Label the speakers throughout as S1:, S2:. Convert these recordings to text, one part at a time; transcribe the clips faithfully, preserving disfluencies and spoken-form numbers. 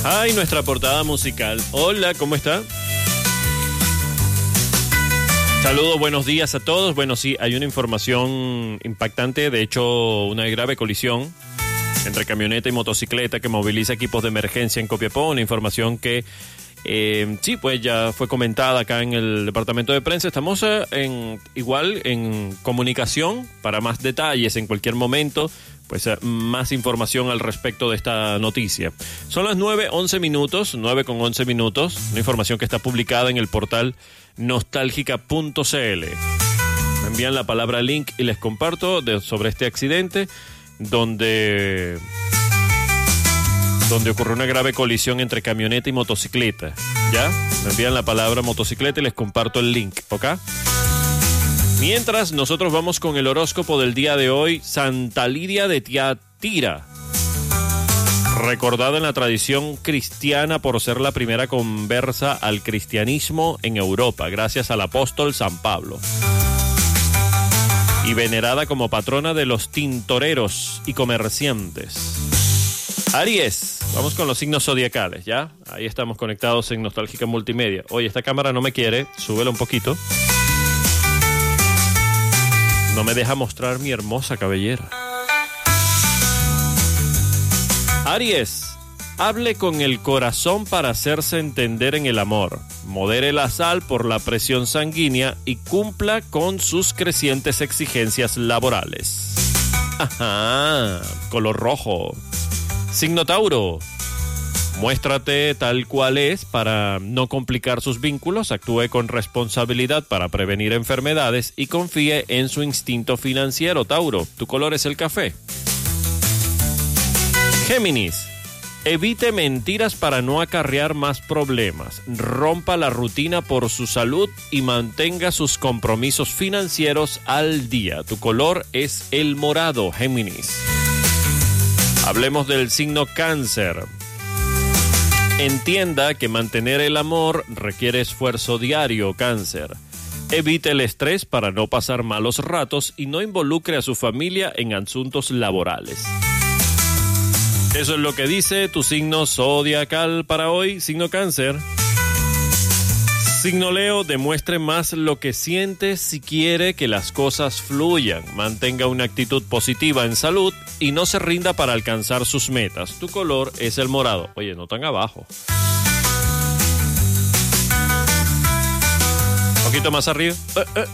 S1: Ay, nuestra portada musical. Hola, ¿cómo está? Saludos, buenos días a todos. Bueno, sí, hay una información impactante, de hecho, una grave colisión entre camioneta y motocicleta que moviliza equipos de emergencia en Copiapó, una información que eh, sí, pues ya fue comentada acá en el departamento de prensa. Estamos eh, en igual en comunicación para más detalles en cualquier momento, pues eh, más información al respecto de esta noticia. Son las nueve once minutos, nueve con once minutos, una información que está publicada en el portal nostálgica punto c l. Me envían la palabra link y les comparto de, sobre este accidente donde, donde ocurrió una grave colisión entre camioneta y motocicleta. ¿Ya? Me envían la palabra motocicleta y les comparto el link, ¿ok? Mientras, nosotros vamos con el horóscopo del día de hoy. Santa Lidia de Tiatira, recordada en la tradición cristiana por ser la primera conversa al cristianismo en Europa, gracias al apóstol San Pablo, y venerada como patrona de los tintoreros y comerciantes. Aries, vamos con los signos zodiacales, ¿ya? Ahí estamos conectados en Nostálgica Multimedia. Oye, esta cámara no me quiere, súbela un poquito. No me deja mostrar mi hermosa cabellera. Aries, hable con el corazón para hacerse entender en el amor. Modere la sal por la presión sanguínea y cumpla con sus crecientes exigencias laborales. Ajá, color rojo. Signo Tauro, muéstrate tal cual es para no complicar sus vínculos, actúe con responsabilidad para prevenir enfermedades y confíe en su instinto financiero. Tauro, tu color es el café. Géminis, evite mentiras para no acarrear más problemas, rompa la rutina por su salud y mantenga sus compromisos financieros al día. Tu color es el morado, Géminis. Hablemos del signo Cáncer. Entienda que mantener el amor requiere esfuerzo diario, Cáncer. Evite el estrés para no pasar malos ratos y no involucre a su familia en asuntos laborales. Eso es lo que dice tu signo zodiacal para hoy, signo Cáncer. Signo Leo, demuestre más lo que siente si quiere que las cosas fluyan. Mantenga una actitud positiva en salud y no se rinda para alcanzar sus metas. Tu color es el morado. Oye, no tan abajo. Un poquito más arriba. Eh, eh.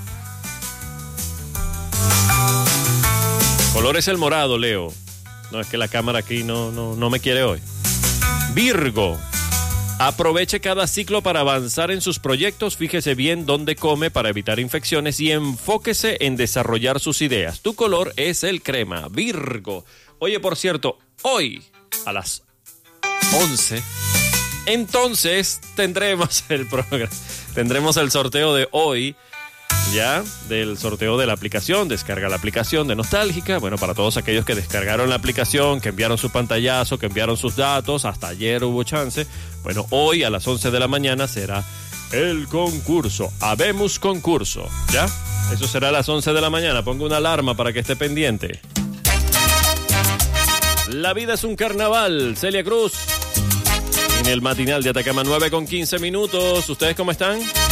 S1: Color es el morado, Leo. No, es que la cámara aquí no, no, no me quiere hoy. Virgo, aproveche cada ciclo para avanzar en sus proyectos, fíjese bien dónde come para evitar infecciones y enfóquese en desarrollar sus ideas. Tu color es el crema, Virgo. Oye, por cierto, hoy a las once, entonces tendremos el programa, tendremos el sorteo de hoy, ya, del sorteo de la aplicación. Descarga la aplicación de Nostálgica. Bueno, para todos aquellos que descargaron la aplicación, que enviaron su pantallazo, que enviaron sus datos, hasta ayer hubo chance. Bueno, hoy a las once de la mañana será el concurso. Habemos concurso, ¿ya? Eso será a las once de la mañana. Pongo una alarma para que esté pendiente. La vida es un carnaval. Celia Cruz, en el matinal de Atacama, nueve con quince minutos. ¿Ustedes cómo están?